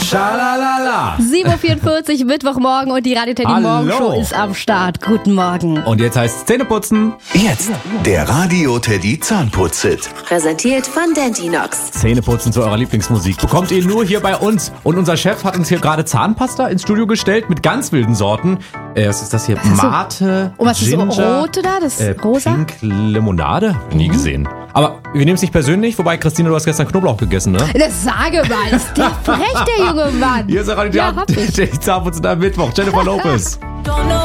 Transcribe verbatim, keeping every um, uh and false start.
Schalalala. sieben Uhr vierundvierzig, Mittwochmorgen und die Radio Teddy Hallo. Morgenshow ist am Start. Guten Morgen. Und jetzt heißt es Zähneputzen. Jetzt der Radio Teddy Zahnputz-Hit. Präsentiert von Dentinox. Zähneputzen zu eurer Lieblingsmusik bekommt ihr nur hier bei uns. Und unser Chef hat uns hier gerade Zahnpasta ins Studio gestellt mit ganz wilden Sorten. Äh, was ist das hier? Hast du- Mate, Und was ist so Ginger, rote da? Das äh, rosa? Pink Limonade? Nie gesehen. Aber wir nehmen es nicht persönlich, wobei, Christine, du hast gestern Knoblauch gegessen, ne? Das sage mal, ist der frech, der junge Mann. Hier ist der Radio Ja, hab ich. Teddy Zahnputzen am Mittwoch. Jennifer Lopez. Don't know